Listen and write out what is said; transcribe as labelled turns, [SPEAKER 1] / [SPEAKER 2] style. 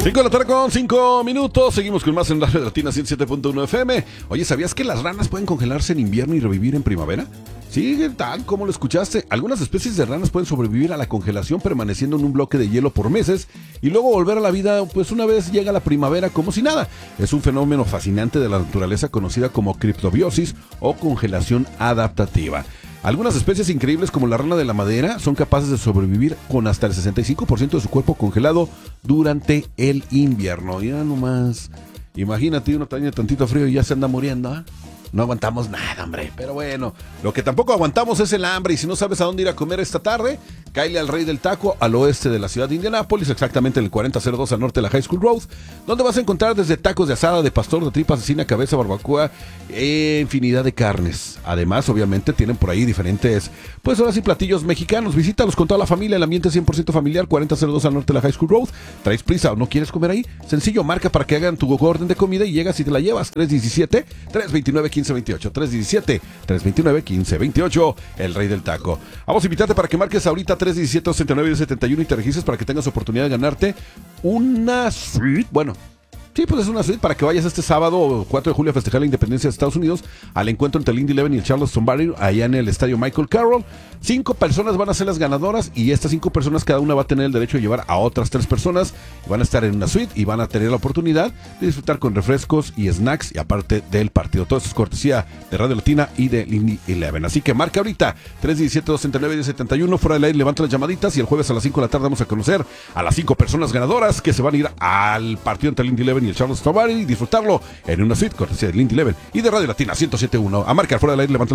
[SPEAKER 1] 5 de la tarde con 5 minutos. Seguimos con más en Radio Latina 107.1 FM. Oye, ¿sabías que las ranas pueden congelarse en invierno y revivir en primavera? Sí, tal como lo escuchaste. Algunas especies de ranas pueden sobrevivir a la congelación permaneciendo en un bloque de hielo por meses y luego volver a la vida pues una vez llega la primavera como si nada. Es un fenómeno fascinante de la naturaleza conocida como criptobiosis o congelación adaptativa. Algunas especies increíbles como la rana de la madera son capaces de sobrevivir con hasta el 65% de su cuerpo congelado durante el invierno. Ya nomás, imagínate, uno tiene tantito frío y ya se anda muriendo, ¿eh? No aguantamos nada, hombre. Pero bueno, lo que tampoco aguantamos es el hambre. Y si no sabes a dónde ir a comer esta tarde, cáele al Rey del Taco al oeste de la ciudad de Indianápolis, exactamente en el 4002 al norte de la High School Road, donde vas a encontrar desde tacos de asada, de pastor, de tripa asesina, cabeza, barbacoa, infinidad de carnes. Además, obviamente, tienen por ahí diferentes, pues ahora sí, platillos mexicanos. Visítalos con toda la familia, el ambiente 100% familiar, 4002 al norte de la High School Road. ¿Traes prisa o no quieres comer ahí? Sencillo, marca para que hagan tu orden de comida y llegas y te la llevas. 317-329-1528. 317-329-1528, el Rey del Taco. Vamos a invitarte para que marques ahorita 317-269-71 y te registres para que tengas oportunidad de ganarte una suite. Bueno, sí, pues es una suite para que vayas este sábado 4 de julio a festejar la independencia de Estados Unidos al encuentro entre el Indy 11 y el Charleston Battery allá en el estadio Michael Carroll. 5 personas van a ser las ganadoras y estas 5 personas cada una va a tener el derecho de llevar a otras 3 personas. Van a estar en una suite y van a tener la oportunidad de disfrutar con refrescos y snacks y aparte del partido. Todo esto es cortesía de Radio Latina y de Indy 11. Así que marca ahorita 317-269-1071. Fuera del aire, levanta las llamaditas y el jueves a las 5 de la tarde vamos a conocer a las 5 personas ganadoras que se van a ir al partido entre el Indy 11 y el Charleston Battery y disfrutarlo en una suite cortesía de Indy 11 y de Radio Latina 107.1. A marcar fuera del aire, levanta